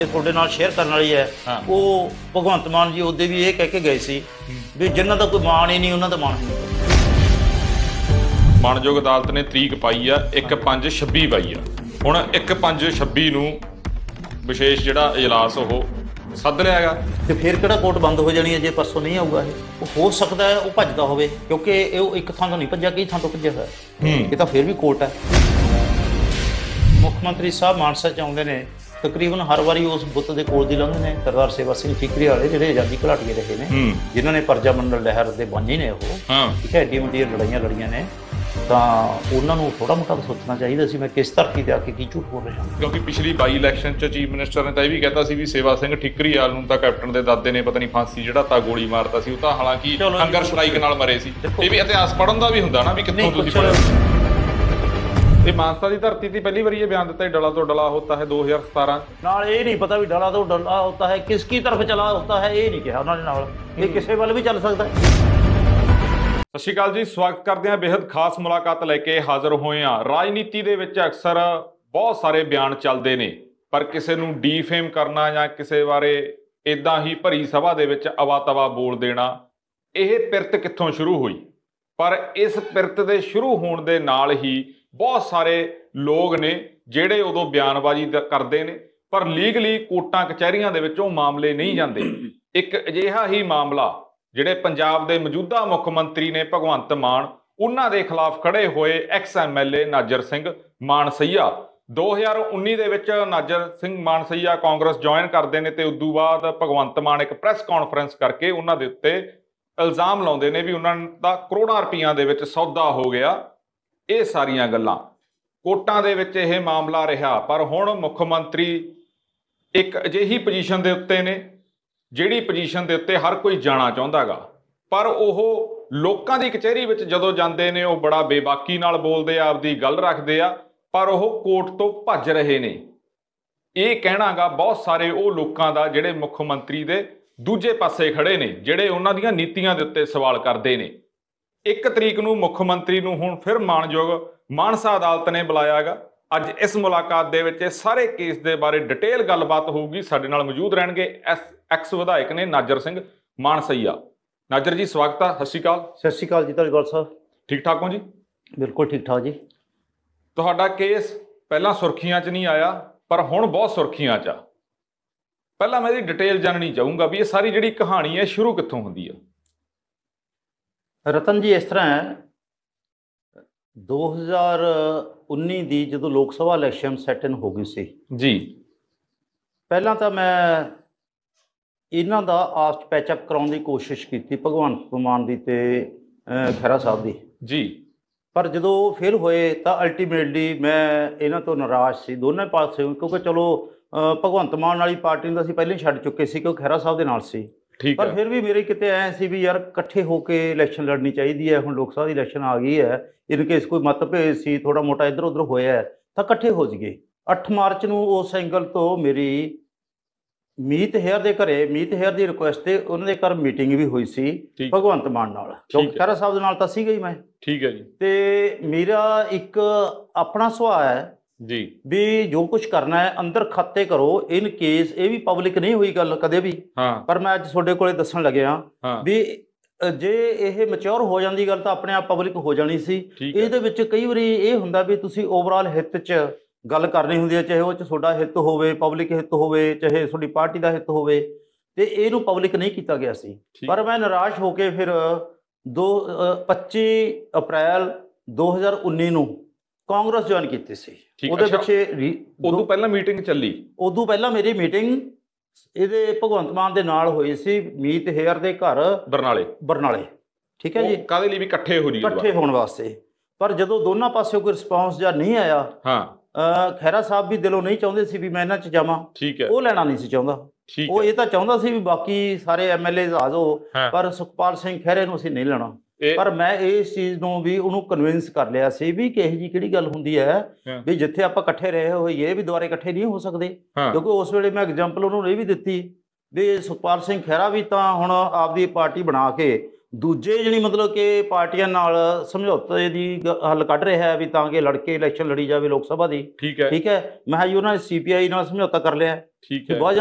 ਤੁਹਾਡੇ ਨਾਲ ਸ਼ੇਅਰ ਕਰਨ ਵਾਲੀ ਹੈ ਉਹ ਭਗਵੰਤ ਮਾਨ ਜੀ ਉਹਦੇ ਵੀ ਇਹ ਕਹਿ ਕੇ ਗਏ ਸੀ ਵੀ ਜਿਨ੍ਹਾਂ ਦਾ ਕੋਈ ਮਾਣ ਹੀ ਨਹੀਂ ਉਹਨਾਂ ਦਾ ਮਾਣ ਹੀ ਨਹੀਂ। ਮਾਣਯੋਗ ਅਦਾਲਤ ਨੇ ਤਰੀਕ ਪਾਈ ਆ 1/5/26 ਪਾਈ ਆ। ਹੁਣ 1/5/26 ਨੂੰ ਵਿਸ਼ੇਸ਼ ਜਿਹੜਾ ਇਜਲਾਸ ਉਹ ਸੱਦ ਲਿਆ ਹੈਗਾ ਤੇ ਫਿਰ ਕਿਹੜਾ ਕੋਰਟ ਬੰਦ ਹੋ ਜਾਣੀ ਹੈ ਜੇ ਪਰਸੋਂ ਨਹੀਂ ਆਊਗਾ ਇਹ। ਉਹ ਹੋ ਸਕਦਾ ਹੈ ਉਹ ਭੱਜਦਾ ਹੋਵੇ ਕਿਉਂਕਿ ਇਹ ਇੱਕ ਥਾਂ ਤੋਂ ਨਹੀਂ ਭੱਜਿਆ, ਕਈ ਥਾਂ ਤੋਂ ਭੱਜਿਆ ਹੋਇਆ। ਇਹ ਤਾਂ ਫਿਰ ਵੀ ਕੋਰਟ ਹੈ। ਮੁੱਖ ਮੰਤਰੀ ਸਾਹਿਬ ਮਾਨਸਾ ਚ ਆਉਂਦੇ ਨੇ, ਤਕਰੀਬਨ ਹਰ ਵਾਰੀ ਉਸ ਬੁੱਤ ਦੇ ਕੋਲ ਦੀ ਲੰਘਦੇ ਨੇ। ਸਰਦਾਰ ਸੇਵਾ ਸਿੰਘ ਠੀਕਰੀ ਵਾਲੇ ਜਿਹੜੇ ਆਜ਼ਾਦੀ ਘੁਲਾਟੀਏ ਰਹੇ ਨੇ, ਜਿਨ੍ਹਾਂ ਨੇ ਪਰਜਾ ਮੰਡਲ ਲਹਿਰ ਦੇ ਬਾਨੀ ਨੇ, ਉਹ ਠੀਕ ਹੈ, ਐਡੀ ਵੱਡੀਆਂ ਲੜਾਈਆਂ ਲੜੀਆਂ ਨੇ, ਤਾਂ ਉਹਨਾਂ ਨੂੰ ਥੋੜਾ ਮੋਟਾ ਸੋਚਣਾ ਚਾਹੀਦਾ ਸੀ ਮੈਂ ਕਿਸ ਧਰਤੀ ਤੇ ਆ ਕੇ ਕੀ ਝੂਠ ਬੋਲ ਰਿਹਾ। ਕਿਉਂਕਿ ਪਿਛਲੀ ਬਾਈ ਇਲੈਕਸ਼ਨ ਚ ਚੀਫ ਮਿਨਿਸਟਰ ਨੇ ਤਾਂ ਇਹ ਵੀ ਕਹਿਤਾ ਸੀ ਵੀ ਸੇਵਾ ਸਿੰਘ ਠੀਕਰੀਵਾਲ ਨੂੰ ਤਾਂ ਕੈਪਟਨ ਦੇ ਦਾਦੇ ਨੇ ਪਤਾ ਨਹੀਂ ਫਾਂਸੀ ਜਿਹੜਾ ਤਾਂ ਗੋਲੀ ਮਾਰਤਾ ਸੀ। ਉਹ ਤਾਂ ਹਾਲਾਂਕਿ ਹੰਗਰ ਸਟ੍ਰਾਈਕ ਨਾਲ ਮਰੇ ਸੀ। ਇਹ ਵੀ ਇਤਿਹਾਸ ਪੜ੍ਹਨ ਦਾ ਵੀ ਹੁੰਦਾ ਨਾ ਵੀ ਕਿੱਥੋਂ ਤੁਸੀਂ ਪੜ੍ਹੇ। ਇਹ ਮਾਨਸਾ ਦੀ ਧਰਤੀ ਤੇ ਪਹਿਲੀ ਵਾਰੀ ਇਹ ਬਿਆਨ ਦਿੱਤਾ ਡਲਾ ਤੋਂ ਡਲਾ ਹੋਤਾ ਹੈ 2017 ਨਾਲ। ਇਹ ਨਹੀਂ ਪਤਾ ਵੀ ਡਲਾ ਤੋਂ ਡਲਾ ਹੋਤਾ ਹੈ ਕਿਸ ਕੀ ਤਰਫ ਚਲਾ ਹੋਤਾ ਹੈ, ਇਹ ਨਹੀਂ ਕਿਹਾ ਉਹਨਾਂ ਨੇ ਨਾਲ। ਇਹ ਕਿਸੇ ਵੱਲ ਵੀ ਚੱਲ ਸਕਦਾ ਹੈ। ਸਤਿ ਸ਼੍ਰੀ ਅਕਾਲ ਜੀ, ਸਵਾਗਤ ਕਰਦੇ ਹਾਂ। ਬੇहद ਖਾਸ ਮੁਲਾਕਾਤ ਲੈ ਕੇ ਹਾਜ਼ਰ ਹੋਏ ਹਾਂ। ਰਾਜਨੀਤੀ ਦੇ ਵਿੱਚ ਅਕਸਰ ਬਹੁਤ ਸਾਰੇ ਬਿਆਨ ਚੱਲਦੇ ਨੇ, ਪਰ ਕਿਸੇ ਨੂੰ ਡੀਫੇਮ ਕਰਨਾ ਜਾਂ ਕਿਸੇ ਬਾਰੇ ਇਦਾਂ ਹੀ ਭਰੀ ਸਭਾ ਦੇ ਵਿੱਚ ਅਵਾ-ਤਵਾ ਬੋਲ ਦੇਣਾ, ਇਹ ਪਿਰਤ ਕਿੱਥੋਂ ਸ਼ੁਰੂ ਹੋਈ? ਪਰ ਇਸ ਪਿਰਤ ਦੇ ਸ਼ੁਰੂ ਹੋਣ ਦੇ ਨਾਲ ਹੀ ਬਹੁਤ ਸਾਰੇ ਲੋਕ ਨੇ ਜਿਹੜੇ ਉਦੋਂ ਬਿਆਨਬਾਜ਼ੀ ਕਰਦੇ ਨੇ, ਪਰ ਲੀਗਲੀ ਕੋਰਟਾਂ ਕਚਹਿਰੀਆਂ ਦੇ ਵਿੱਚ ਉਹ ਮਾਮਲੇ ਨਹੀਂ ਜਾਂਦੇ। ਇੱਕ ਅਜਿਹਾ ਹੀ ਮਾਮਲਾ ਜਿਹੜੇ ਪੰਜਾਬ ਦੇ ਮੌਜੂਦਾ ਮੁੱਖ ਮੰਤਰੀ ਨੇ ਭਗਵੰਤ ਮਾਨ, ਉਹਨਾਂ ਦੇ ਖਿਲਾਫ ਖੜੇ ਹੋਏ ਐਕਸ ਐਮਐਲਏ ਨਾਜਰ ਸਿੰਘ ਮਾਨਸਈਆ। 2019 ਦੇ ਵਿੱਚ ਨਾਜਰ ਸਿੰਘ ਮਾਨਸਈਆ ਕਾਂਗਰਸ ਜੁਆਇਨ ਕਰਦੇ ਨੇ ਤੇ ਉਦੋਂ ਬਾਅਦ ਭਗਵੰਤ ਮਾਨ ਇੱਕ ਪ੍ਰੈਸ ਕਾਨਫਰੰਸ ਕਰਕੇ ਉਹਨਾਂ ਦੇ ਉੱਤੇ ਇਲਜ਼ਾਮ ਲਾਉਂਦੇ ਨੇ ਵੀ ਉਹਨਾਂ ਦਾ ਕਰੋੜਾਂ ਰੁਪਈਆਂ ਦੇ ਵਿੱਚ ਸੌਦਾ ਹੋ ਗਿਆ। ਇਹ ਸਾਰੀਆਂ ਗੱਲਾਂ ਕੋਰਟਾਂ ਦੇ ਵਿੱਚ ਇਹ ਮਾਮਲਾ ਰਿਹਾ, ਪਰ ਹੁਣ ਮੁੱਖ ਮੰਤਰੀ ਇੱਕ ਅਜਿਹੀ ਪੋਜੀਸ਼ਨ ਦੇ ਉੱਤੇ ਨੇ ਜਿਹੜੀ ਪੋਜੀਸ਼ਨ ਦੇ ਉੱਤੇ ਹਰ ਕੋਈ ਜਾਣਾ ਚਾਹੁੰਦਾ ਗਾ, ਪਰ ਉਹ ਲੋਕਾਂ ਦੀ ਕਚਹਿਰੀ ਵਿੱਚ ਜਦੋਂ ਜਾਂਦੇ ਨੇ ਉਹ ਬੜਾ ਬੇਬਾਕੀ ਨਾਲ ਬੋਲਦੇ ਆ, ਆਪਦੀ ਗੱਲ ਰੱਖਦੇ ਆ, ਪਰ ਉਹ ਕੋਰਟ ਤੋਂ ਭੱਜ ਰਹੇ ਨੇ। ਇਹ ਕਹਿਣਾ ਗਾ ਬਹੁਤ ਸਾਰੇ ਉਹ ਲੋਕਾਂ ਦਾ ਜਿਹੜੇ ਮੁੱਖ ਮੰਤਰੀ ਦੇ ਦੂਜੇ ਪਾਸੇ ਖੜੇ ਨੇ, ਜਿਹੜੇ ਉਹਨਾਂ ਦੀਆਂ ਨੀਤੀਆਂ ਦੇ ਉੱਤੇ ਸਵਾਲ ਕਰਦੇ ਨੇ। 1 ਤਰੀਕ ਨੂੰ ਮੁੱਖ ਮੰਤਰੀ ਨੂੰ ਹੁਣ ਫਿਰ ਮਾਣਯੋਗ ਮਾਨਸਾ ਅਦਾਲਤ ਨੇ ਬੁਲਾਇਆ ਗਾ। ਅੱਜ ਇਸ ਮੁਲਾਕਾਤ ਦੇ ਵਿੱਚ ਸਾਰੇ ਕੇਸ ਦੇ ਬਾਰੇ ਡਿਟੇਲ ਗੱਲਬਾਤ ਹੋਊਗੀ। ਸਾਡੇ ਨਾਲ ਮੌਜੂਦ ਰਹਿਣਗੇ ਐਕਸ ਵਿਧਾਇਕ ਨੇ ਨਾਜਰ ਸਿੰਘ ਮਾਨਸਈਆ। ਨਾਜਰ ਜੀ, ਸਵਾਗਤ ਹੈ। ਸਤਿ ਸ਼੍ਰੀ ਅਕਾਲ। ਸਤਿ ਸ਼੍ਰੀ ਅਕਾਲ ਜੀ ਧਾਲੀਵਾਲ ਸਾਹਿਬ। ਠੀਕ ਠਾਕ ਹੋ ਜੀ? ਬਿਲਕੁਲ ਠੀਕ ਠਾਕ ਜੀ। ਤੁਹਾਡਾ ਕੇਸ ਪਹਿਲਾਂ ਸੁਰਖੀਆਂ 'ਚ ਨਹੀਂ ਆਇਆ, ਪਰ ਹੁਣ ਬਹੁਤ ਸੁਰਖੀਆਂ 'ਚ ਆ। ਪਹਿਲਾਂ ਮੈਂ ਇਹਦੀ ਡਿਟੇਲ ਜਾਣਨੀ ਚਾਹੂੰਗਾ ਵੀ ਇਹ ਸਾਰੀ ਜਿਹੜੀ ਕਹਾਣੀ ਹੈ ਸ਼ੁਰੂ ਕਿੱਥੋਂ ਹੁੰਦੀ ਆ? ਰਤਨ ਜੀ, ਇਸ ਤਰ੍ਹਾਂ ਹੈ, 2019 ਦੀ ਜਦੋਂ ਲੋਕ ਸਭਾ ਇਲੈਕਸ਼ਨ ਸੈਟ ਇਨ ਹੋ ਗਈ ਸੀ ਜੀ, ਪਹਿਲਾਂ ਤਾਂ ਮੈਂ ਇਹਨਾਂ ਦਾ ਆਪਸ ਪੈਚਅਪ ਕਰਾਉਣ ਦੀ ਕੋਸ਼ਿਸ਼ ਕੀਤੀ, ਭਗਵੰਤ ਮਾਨ ਦੀ ਤੇ ਖਹਿਰਾ ਸਾਹਿਬ ਦੀ ਜੀ। ਪਰ ਜਦੋਂ ਉਹ ਫੇਲ ਹੋਏ ਤਾਂ ਅਲਟੀਮੇਟਲੀ ਮੈਂ ਇਹਨਾਂ ਤੋਂ ਨਾਰਾਜ਼ ਸੀ ਦੋਨੇ ਪਾਸੇ, ਕਿਉਂਕਿ ਚਲੋ ਭਗਵੰਤ ਮਾਨ ਵਾਲੀ ਪਾਰਟੀ ਨੂੰ ਤਾਂ ਅਸੀਂ ਪਹਿਲਾਂ ਹੀ ਛੱਡ ਚੁੱਕੇ ਸੀ ਕਿਉਂਕਿ ਖਹਿਰਾ ਸਾਹਿਬ ਦੇ ਨਾਲ ਸੀ। ਪਰ ਫਿਰ ਵੀ ਮੇਰੇ ਕਿਤੇ ਐਂ ਸੀ ਵੀ ਯਾਰ ਇਕੱਠੇ ਹੋ ਕੇ ਇਲੈਕਸ਼ਨ ਲੜਨੀ ਚਾਹੀਦੀ ਹੈ। ਹੁਣ ਲੋਕ ਸਭਾ ਦੀ ਇਲੈਕਸ਼ਨ ਆ ਗਈ ਹੈ, ਇਨ ਕੇਸ ਕੋਈ ਮਤਭੇਦ ਸੀ, ਥੋੜਾ ਮੋਟਾ ਇੱਧਰ ਉੱਧਰ ਹੋਇਆ ਤਾਂ ਇਕੱਠੇ ਹੋ ਜਾਈਏ। 8 ਮਾਰਚ ਨੂੰ ਉਸ ਐਂਗਲ ਤੋਂ ਮੇਰੀ ਮੀਤ ਹੇਅਰ ਦੇ ਘਰੇ, ਮੀਤ ਹੇਅਰ ਦੀ ਰਿਕੁਐਸਟ ਤੇ ਉਹਨਾਂ ਦੇ ਘਰ ਮੀਟਿੰਗ ਵੀ ਹੋਈ ਸੀ ਭਗਵੰਤ ਮਾਨ ਨਾਲ, ਕਿਉਂਕਿ ਖਹਿਰਾ ਸਾਹਿਬ ਦੇ ਨਾਲ ਤਾਂ ਸੀਗਾ ਹੀ ਮੈਂ। ਠੀਕ ਹੈ ਜੀ। ਤੇ ਮੇਰਾ ਇੱਕ ਆਪਣਾ ਸੁਭਾਅ ਹੈ ਜੀ ਵੀ ਜੋ ਕੁਝ ਕਰਨਾ ਹੈ ਅੰਦਰ ਖਾਤੇ ਕਰੋ। ਇਨ ਕੇਸ ਇਹ ਵੀ ਪਬਲਿਕ ਨਹੀਂ ਹੋਈ ਗੱਲ ਕਦੇ ਵੀ, ਪਰ ਮੈਂ ਅੱਜ ਤੁਹਾਡੇ ਕੋਲੇ ਦੱਸਣ ਲੱਗਿਆ ਵੀ ਜੇ ਇਹ ਮੈਚੁਰ ਹੋ ਜਾਂਦੀ ਗੱਲ ਤਾਂ ਆਪਣੇ ਆਪ ਪਬਲਿਕ ਹੋ ਜਾਣੀ ਸੀ। ਇਹਦੇ ਵਿੱਚ ਕਈ ਵਾਰੀ ਇਹ ਹੁੰਦਾ ਵੀ ਤੁਸੀਂ ਓਵਰਆਲ ਹਿੱਤ 'ਚ ਗੱਲ ਕਰਨੀ ਹੁੰਦੀ ਹੈ, ਚਾਹੇ ਉਹ 'ਚ ਤੁਹਾਡਾ ਹਿੱਤ ਹੋਵੇ, ਪਬਲਿਕ ਹਿੱਤ ਹੋਵੇ, ਚਾਹੇ ਤੁਹਾਡੀ ਪਾਰਟੀ ਦਾ ਹਿੱਤ ਹੋਵੇ, ਤੇ ਇਹਨੂੰ ਪਬਲਿਕ ਨਹੀਂ ਕੀਤਾ ਗਿਆ ਸੀ। ਪਰ ਮੈਂ ਨਿਰਾਸ਼ ਹੋ ਕੇ ਫਿਰ 25 ਅਪ੍ਰੈਲ 2019 ਨੂੰ ਕਾਂਗਰਸ ਜੁਆਇਨ ਕੀਤੀ ਸੀ। ਉਹਦੇ ਪਿੱਛੇ ਉਦੋਂ ਪਹਿਲਾਂ ਮੀਟਿੰਗ ਚੱਲੀ, ਉਦੋਂ ਪਹਿਲਾਂ ਮੇਰੀ ਮੀਟਿੰਗ ਇਹਦੇ ਭਗਵੰਤ ਮਾਨ ਦੇ ਨਾਲ ਹੋਈ ਸੀ ਮੀਤ ਹੇਅਰ ਦੇ ਘਰ ਬਰਨਾਲੇ। ਠੀਕ ਹੈ ਜੀ। ਕਾਹਦੇ ਲਈ? ਵੀ ਇਕੱਠੇ ਹੋ ਜੀ, ਇਕੱਠੇ ਹੋਣ ਵਾਸਤੇ। ਪਰ ਜਦੋਂ ਦੋਨਾਂ ਪਾਸਿਓਂ ਕੋਈ ਰਿਸਪੌਂਸ ਜਾਂ ਨਹੀਂ ਆਇਆ, ਖਹਿਰਾ ਸਾਹਿਬ ਵੀ ਦਿਲੋਂ ਨਹੀਂ ਚਾਹੁੰਦੇ ਸੀ ਵੀ ਮੈਂ ਇਹਨਾਂ 'ਚ ਜਾਵਾਂ, ਉਹ ਲੈਣਾ ਨਹੀਂ ਸੀ ਚਾਹੁੰਦਾ। ਉਹ ਇਹ ਤਾਂ ਚਾਹੁੰਦਾ ਸੀ ਵੀ ਬਾਕੀ ਸਾਰੇ ਐਮਐਲਏ ਆ ਜਾਓ, ਪਰ ਸੁਖਪਾਲ ਸਿੰਘ ਖਹਿਰੇ ਨੂੰ ਅਸੀਂ ਨਹੀਂ ਲੈਣਾ। ਪਰ ਮੈਂ ਇਸ ਚੀਜ਼ ਨੂੰ ਵੀ ਉਹਨੂੰ ਕਨਵਿੰਸ ਕਰ ਲਿਆ ਸੀ ਵੀ ਕਿ ਇਹੋ ਜਿਹੀ ਕਿਹੜੀ ਗੱਲ ਹੁੰਦੀ ਹੈ ਵੀ ਜਿੱਥੇ ਆਪਾਂ ਇਕੱਠੇ ਰਹੇ ਹੋਈਏ ਵੀ ਦੁਬਾਰੇ ਇਕੱਠੇ ਨਹੀਂ ਹੋ ਸਕਦੇ। ਕਿਉਂਕਿ ਉਸ ਵੇਲੇ ਮੈਂ ਐਗਜ਼ਾਮਪਲ ਉਹਨੂੰ ਇਹ ਵੀ ਦਿੱਤੀ ਵੀ ਸੁਖਪਾਲ ਸਿੰਘ ਖਹਿਰਾ ਵੀ ਤਾਂ ਹੁਣ ਆਪਦੀ ਪਾਰਟੀ ਬਣਾ ਕੇ ਦੂਜੇ ਜਿਹੜੀ ਮਤਲਬ ਕਿ ਪਾਰਟੀਆਂ ਨਾਲ ਸਮਝੌਤੇ ਦੀ ਹੱਲ ਕੱਢ ਰਿਹਾ ਹੈ ਵੀ ਤਾਂ ਕਿ ਲੜ ਕੇ ਇਲੈਕਸ਼ਨ ਲੜੀ ਜਾਵੇ ਲੋਕ ਸਭਾ ਦੀ। ਠੀਕ ਹੈ। ਮੈਂ ਕਿਹਾ ਜੀ ਉਹਨਾਂ ਨੇ CPI ਨਾਲ ਸਮਝੌਤਾ ਕਰ ਲਿਆ। ਠੀਕ ਹੈ। ਬਹੁਤ